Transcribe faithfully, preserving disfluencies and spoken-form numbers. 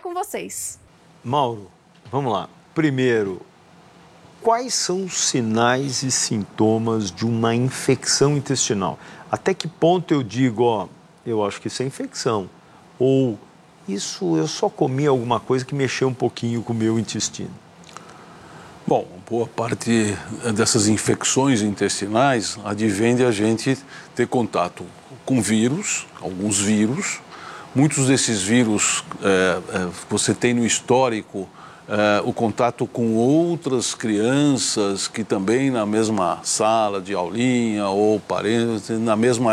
com vocês. Mauro, vamos lá. Primeiro, quais são os sinais e sintomas de uma infecção intestinal? Até que ponto eu digo, ó, eu acho que isso é infecção, ou isso eu só comi alguma coisa que mexeu um pouquinho com o meu intestino? Bom, boa parte dessas infecções intestinais advém de a gente ter contato com vírus, alguns vírus. Muitos desses vírus é, é, você tem no histórico é, o contato com outras crianças que também na mesma sala de aulinha ou parentes, na mesma